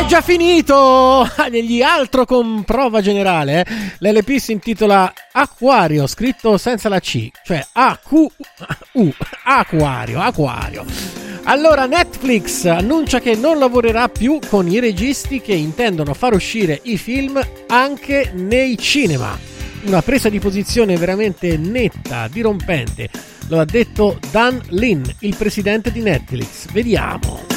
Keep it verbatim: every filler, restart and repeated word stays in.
già finito degli altro con prova generale, eh? L'L P si intitola Acquario, scritto senza la C, cioè A Q U, Acquario, Acquario. Allora, Netflix annuncia che non lavorerà più con i registi che intendono far uscire i film anche nei cinema. Una presa di posizione veramente netta, dirompente. Lo ha detto Dan Lin, il presidente di Netflix. Vediamo.